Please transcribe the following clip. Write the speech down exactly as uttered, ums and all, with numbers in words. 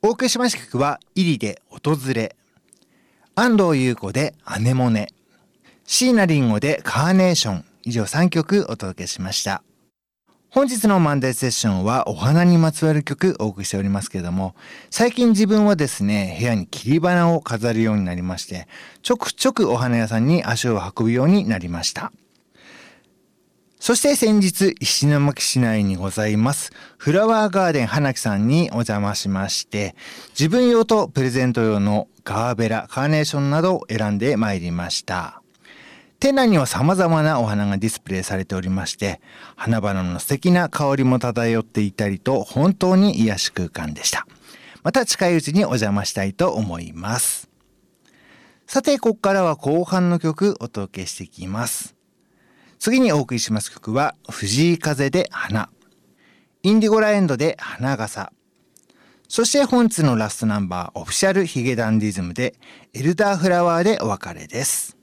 お送りしました曲はイリで訪れ、安藤優子でアネモネ、椎名林檎でカーネーション、以上さんきょくお届けしました。本日のマンデーセッションはお花にまつわる曲をお送りしておりますけれども、最近自分はですね、部屋に切り花を飾るようになりまして、ちょくちょくお花屋さんに足を運ぶようになりました。そして先日、石巻市内にございますフラワーガーデン花木さんにお邪魔しまして、自分用とプレゼント用のガーベラ、カーネーションなどを選んでまいりました。店内には様々なお花がディスプレイされておりまして、花々の素敵な香りも漂っていたりと、本当に癒し空間でした。また近いうちにお邪魔したいと思います。さて、ここからは後半の曲お届けしていきます。次にお送りします曲は藤井風で花、インディゴラエンドで花笠、そして本日のラストナンバーオフィシャルヒゲダンディズムでエルダーフラワーでお別れです。